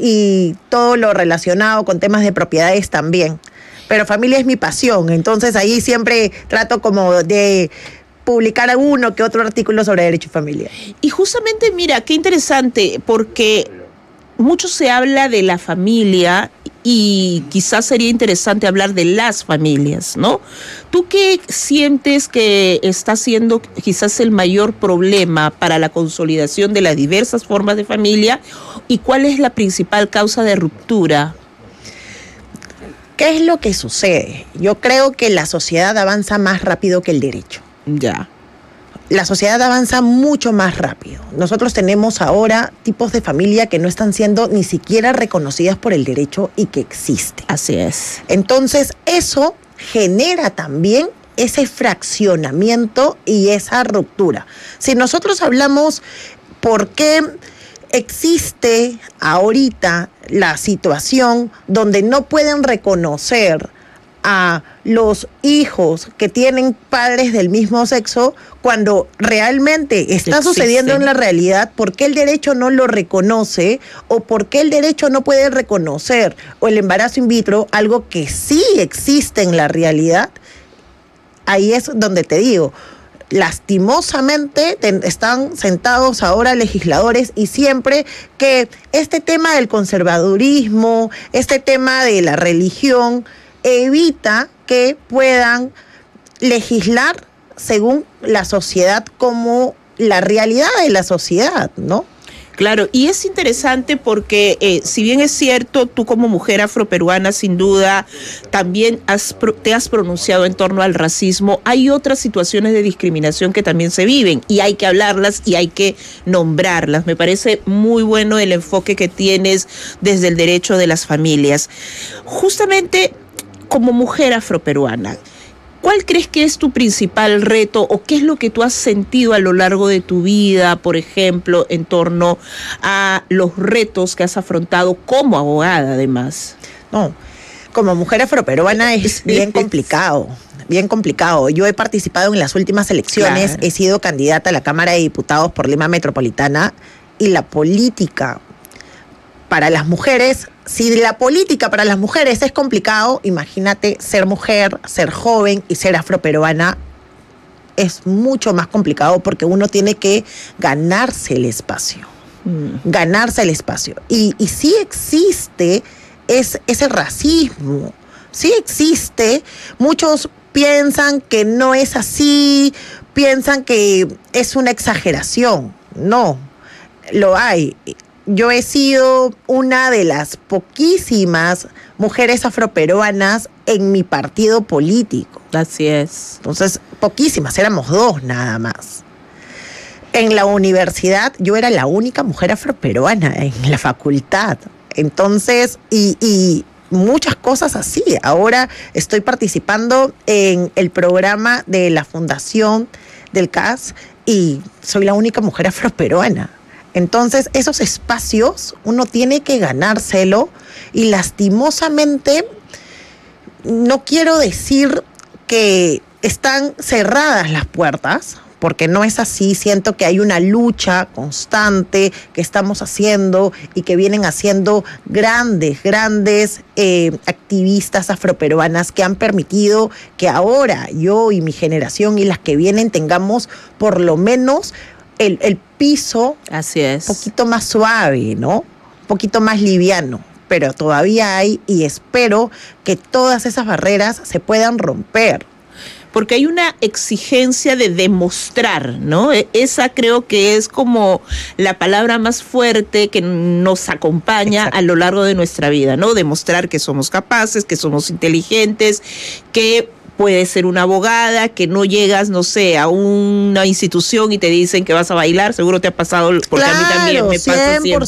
y todo lo relacionado con temas de propiedades también. Pero familia es mi pasión, entonces ahí siempre trato como de publicar uno que otro artículo sobre derecho y familia. Y justamente, mira, qué interesante, porque mucho se habla de la familia y quizás sería interesante hablar de las familias, ¿no? ¿Tú qué sientes que está siendo quizás el mayor problema para la consolidación de las diversas formas de familia y cuál es la principal causa de ruptura? ¿Qué es lo que sucede? Yo creo que la sociedad avanza más rápido que el derecho. Ya. La sociedad avanza mucho más rápido. Nosotros tenemos ahora tipos de familia que no están siendo ni siquiera reconocidas por el derecho y que existen. Así es. Entonces, eso genera también ese fraccionamiento y esa ruptura. Si nosotros hablamos por qué existe ahorita la situación donde no pueden reconocer a los hijos que tienen padres del mismo sexo, cuando realmente está sucediendo en la realidad, ¿por qué el derecho no lo reconoce? ¿O por qué el derecho no puede reconocer o el embarazo in vitro, algo que sí existe en la realidad? Ahí es donde te digo, lastimosamente están sentados ahora legisladores y siempre que este tema del conservadurismo, este tema de la religión, evita que puedan legislar según la sociedad como la realidad de la sociedad, ¿no? Claro, y es interesante porque si bien es cierto, tú como mujer afroperuana sin duda también te has pronunciado en torno al racismo, hay otras situaciones de discriminación que también se viven y hay que hablarlas y hay que nombrarlas. Me parece muy bueno el enfoque que tienes desde el derecho de las familias. Justamente como mujer afroperuana, ¿cuál crees que es tu principal reto o qué es lo que tú has sentido a lo largo de tu vida, por ejemplo, en torno a los retos que has afrontado como abogada, además? No, como mujer afroperuana es bien complicado, bien complicado. Yo he participado en las últimas elecciones, claro. He sido candidata a la Cámara de Diputados por Lima Metropolitana y la política para las mujeres, si la política para las mujeres es complicado, imagínate ser mujer, ser joven y ser afroperuana es mucho más complicado porque uno tiene que ganarse el espacio, ganarse el espacio. Y sí existe ese racismo, sí existe. Muchos piensan que no es así, piensan que es una exageración. No, lo hay. Yo he sido una de las poquísimas mujeres afroperuanas en mi partido político. Así es. Entonces, poquísimas, éramos 2 nada más. En la universidad yo era la única mujer afroperuana en la facultad. Entonces, y muchas cosas así. Ahora estoy participando en el programa de la Fundación del CAS y soy la única mujer afroperuana. Entonces, esos espacios uno tiene que ganárselo y lastimosamente no quiero decir que están cerradas las puertas, porque no es así. Siento que hay una lucha constante que estamos haciendo y que vienen haciendo grandes activistas afroperuanas que han permitido que ahora yo y mi generación y las que vienen tengamos por lo menos el piso. Así es. Un poquito más suave, ¿no? Un poquito más liviano, pero todavía hay y espero que todas esas barreras se puedan romper. Porque hay una exigencia de demostrar, ¿no? Esa creo que es como la palabra más fuerte que nos acompaña a lo largo de nuestra vida, ¿no? Demostrar que somos capaces, que somos inteligentes, que puedes ser una abogada, que no llegas, no sé, a una institución y te dicen que vas a bailar, seguro te ha pasado, porque claro, a mí también me pasa siempre.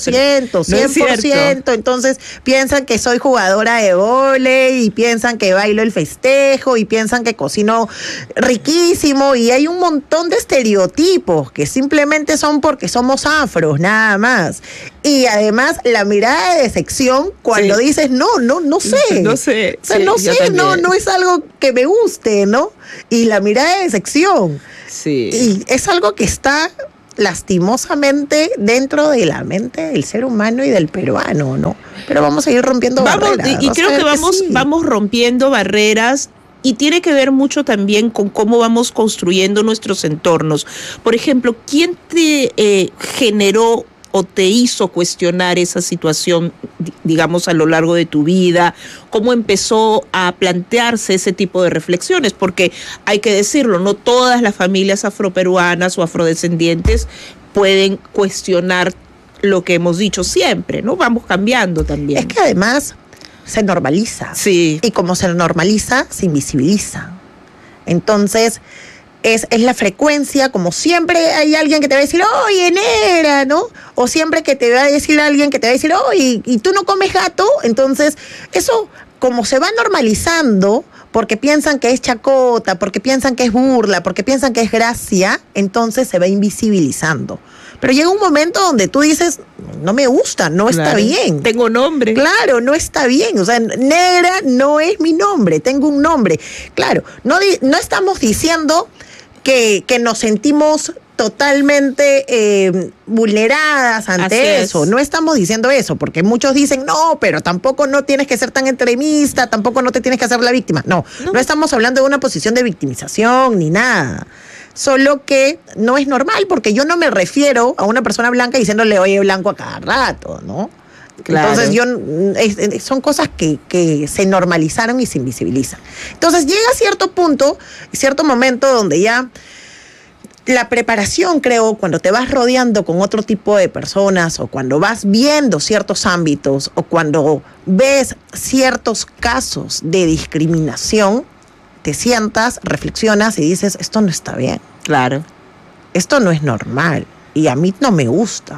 100%. Entonces piensan que soy jugadora de vóley y piensan que bailo el festejo y piensan que cocino riquísimo y hay un montón de estereotipos que simplemente son porque somos afros, nada más. Y además la mirada de decepción cuando dices no sé. No sé. O sea, no sé, no es algo que me guste, ¿no? Y la mirada de decepción. Sí. Y es algo que está lastimosamente dentro de la mente del ser humano y del peruano, ¿no? Pero vamos a ir rompiendo barreras. Y creo que vamos rompiendo barreras. Y tiene que ver mucho también con cómo vamos construyendo nuestros entornos. Por ejemplo, ¿quién te generó o te hizo cuestionar esa situación, digamos, a lo largo de tu vida? ¿Cómo empezó a plantearse ese tipo de reflexiones? Porque hay que decirlo, no todas las familias afroperuanas o afrodescendientes pueden cuestionar lo que hemos dicho siempre, ¿no? Vamos cambiando también. Es que además se normaliza. Sí. Y como se normaliza, se invisibiliza. Entonces, es la frecuencia, como siempre hay alguien que te va a decir, oye, negra, ¿no? O siempre que te va a decir alguien que te va a decir, oye, ¿y tú no comes gato? Entonces, eso, como se va normalizando, porque piensan que es chacota, porque piensan que es burla, porque piensan que es gracia, entonces se va invisibilizando. Pero llega un momento donde tú dices, no me gusta, no está bien. Tengo nombre. Claro, no está bien. O sea, negra no es mi nombre, tengo un nombre. Claro, no estamos diciendo que nos sentimos totalmente vulneradas ante eso. No estamos diciendo eso, porque muchos dicen, no, pero tampoco no tienes que ser tan extremista, tampoco no te tienes que hacer la víctima. No estamos hablando de una posición de victimización ni nada. Solo que no es normal, porque yo no me refiero a una persona blanca diciéndole, oye, blanco a cada rato, ¿no? Claro. Entonces son cosas que se normalizaron y se invisibilizan. Entonces llega cierto punto, cierto momento donde ya la preparación, creo, cuando te vas rodeando con otro tipo de personas o cuando vas viendo ciertos ámbitos o cuando ves ciertos casos de discriminación, te sientas, reflexionas y dices, esto no está bien. Claro. Esto no es normal y a mí no me gusta.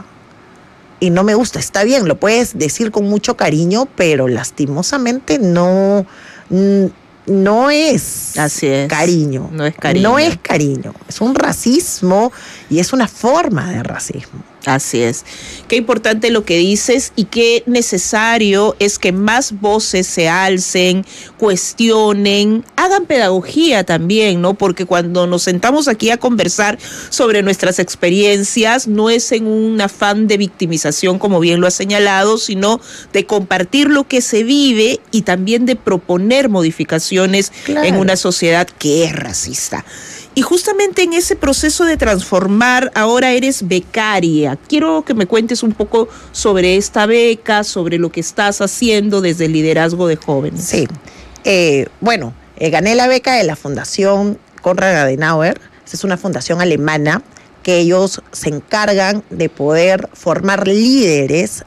Y no me gusta, está bien, lo puedes decir con mucho cariño, pero lastimosamente no es, así es cariño. No es cariño. No es cariño, es un racismo y es una forma de racismo. Así es. Qué importante lo que dices y qué necesario es que más voces se alcen, cuestionen, hagan pedagogía también, ¿no? Porque cuando nos sentamos aquí a conversar sobre nuestras experiencias, no es en un afán de victimización, como bien lo has señalado, sino de compartir lo que se vive y también de proponer modificaciones en una sociedad que es racista. Y justamente en ese proceso de transformar, ahora eres becaria. Quiero que me cuentes un poco sobre esta beca, sobre lo que estás haciendo desde el liderazgo de jóvenes. Sí, gané la beca de la Fundación Konrad Adenauer. Es una fundación alemana que ellos se encargan de poder formar líderes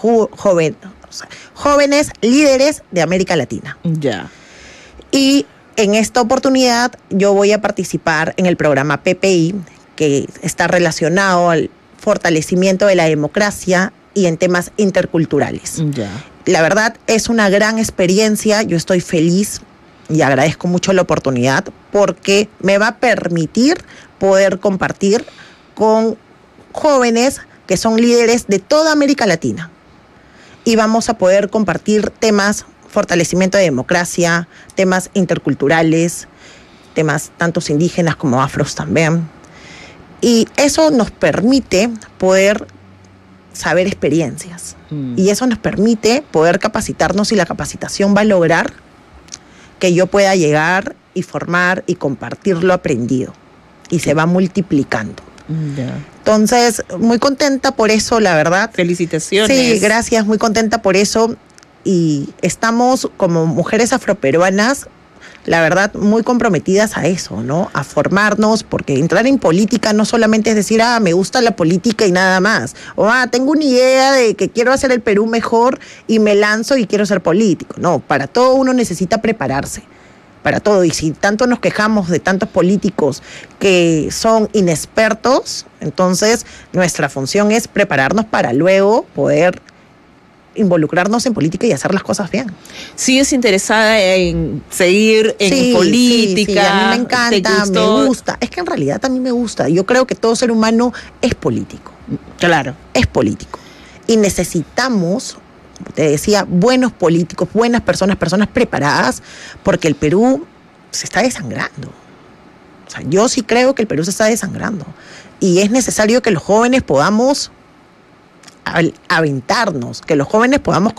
jóvenes líderes de América Latina. Ya. Y en esta oportunidad yo voy a participar en el programa PPI, que está relacionado al fortalecimiento de la democracia y en temas interculturales. Ya. La verdad es una gran experiencia, yo estoy feliz y agradezco mucho la oportunidad porque me va a permitir poder compartir con jóvenes que son líderes de toda América Latina y vamos a poder compartir temas fortalecimiento de democracia, temas interculturales, temas tantos indígenas como afros también. Y eso nos permite poder saber experiencias. Y eso nos permite poder capacitarnos y la capacitación va a lograr que yo pueda llegar y formar y compartir lo aprendido. Y se va multiplicando. Yeah. Entonces, muy contenta por eso, la verdad. Felicitaciones. Sí, gracias, muy contenta por eso. Y estamos como mujeres afroperuanas, la verdad, muy comprometidas a eso, ¿no? A formarnos, porque entrar en política no solamente es decir, me gusta la política y nada más. O, tengo una idea de que quiero hacer el Perú mejor y me lanzo y quiero ser político. No, para todo uno necesita prepararse, para todo. Y si tanto nos quejamos de tantos políticos que son inexpertos, entonces nuestra función es prepararnos para luego poder involucrarnos en política y hacer las cosas bien. ¿Sigues interesada en seguir en política? Sí, a mí me encanta, me gusta. Es que en realidad a mí me gusta. Yo creo que todo ser humano es político. Claro. Es político. Y necesitamos, te decía, buenos políticos, buenas personas preparadas, porque el Perú se está desangrando. O sea, yo sí creo que el Perú se está desangrando y es necesario que los jóvenes podamos aventarnos, que los jóvenes podamos